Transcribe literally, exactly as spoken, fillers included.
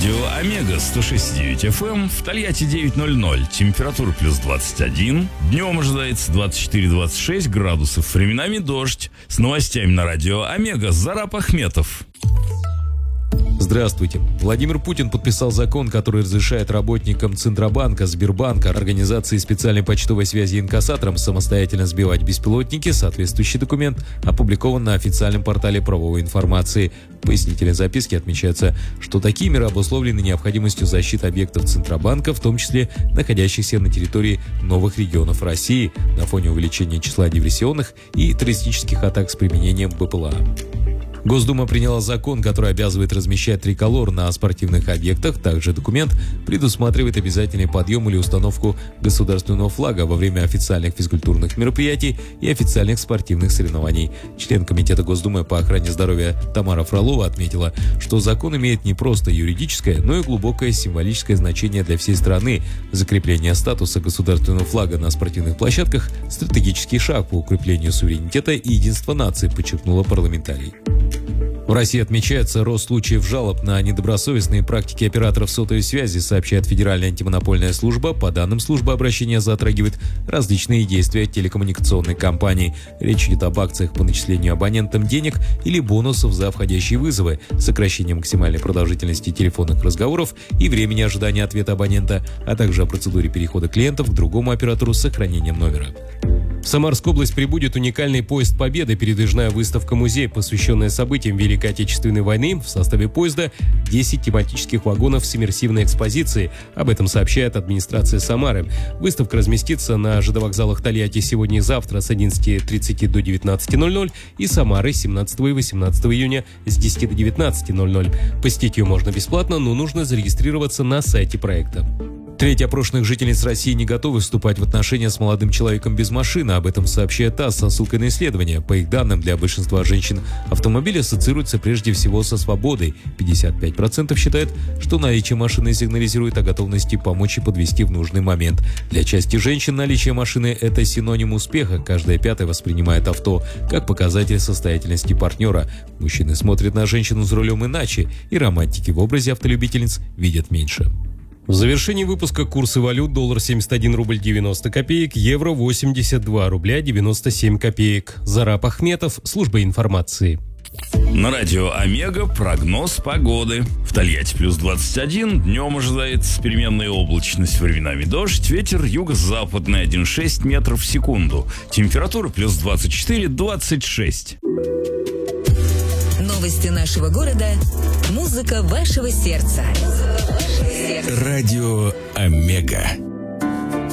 Радио Омега сто шесть и девять эф эм, в Тольятти девять ноль ноль, температура плюс двадцать один, днем ожидается двадцать четыре - двадцать шесть градусов, временами дождь. С новостями на Радио Омега Зарап Ахметов. Здравствуйте. Владимир Путин подписал закон, который разрешает работникам Центробанка, Сбербанка, организации специальной почтовой связи и инкассаторам самостоятельно сбивать беспилотники. Соответствующий документ опубликован на официальном портале правовой информации. В пояснительной записке отмечается, что такие меры обусловлены необходимостью защиты объектов Центробанка, в том числе находящихся на территории новых регионов России, на фоне увеличения числа диверсионных и террористических атак с применением бэ пэ эл а. Госдума приняла закон, который обязывает размещать триколор на спортивных объектах. Также документ предусматривает обязательный подъем или установку государственного флага во время официальных физкультурных мероприятий и официальных спортивных соревнований. Член Комитета Госдумы по охране здоровья Тамара Фролова отметила, что закон имеет не просто юридическое, но и глубокое символическое значение для всей страны. Закрепление статуса государственного флага на спортивных площадках – стратегический шаг по укреплению суверенитета и единства нации, подчеркнула парламентарий. В России отмечается рост случаев жалоб на недобросовестные практики операторов сотовой связи, сообщает Федеральная антимонопольная служба. По данным службы, обращение затрагивает различные действия телекоммуникационной компании. Речь идет об акциях по начислению абонентам денег или бонусов за входящие вызовы, сокращение максимальной продолжительности телефонных разговоров и времени ожидания ответа абонента, а также о процедуре перехода клиентов к другому оператору с сохранением номера. В Самарскую область прибудет уникальный поезд «Победы», передвижная выставка-музей, посвященная событиям Великой Отечественной войны. В составе поезда десять тематических вагонов с иммерсивной экспозицией. Об этом сообщает администрация Самары. Выставка разместится на ЖД-вокзалах Тольятти сегодня и завтра с одиннадцати тридцати до девятнадцати ноль-ноль и Самары семнадцатого и восемнадцатого июня с десяти до девятнадцати ноль-ноль. Посетить ее можно бесплатно, но нужно зарегистрироваться на сайте проекта. Треть опрошенных жительниц России не готовы вступать в отношения с молодым человеком без машины. Об этом сообщает ТАСС со ссылкой на исследование. По их данным, для большинства женщин автомобиль ассоциируется прежде всего со свободой. пятьдесят пять процентов считают, что наличие машины сигнализирует о готовности помочь и подвезти в нужный момент. Для части женщин наличие машины – это синоним успеха. Каждая пятая воспринимает авто как показатель состоятельности партнера. Мужчины смотрят на женщину за рулем иначе, и романтики в образе автолюбительниц видят меньше. В завершении выпуска курсы валют: доллар семьдесят один рубль девяносто копеек, евро восемьдесят два рубля девяносто семь копеек. Зарап Ахметов, служба информации. На Радио Омега прогноз погоды. В Тольятти плюс двадцать один, днем ожидается переменная облачность, временами дождь, ветер юго-западный один и шесть метров в секунду. Температура плюс двадцать четыре - двадцать шесть. Новости нашего города, музыка вашего сердца. Радио Омега.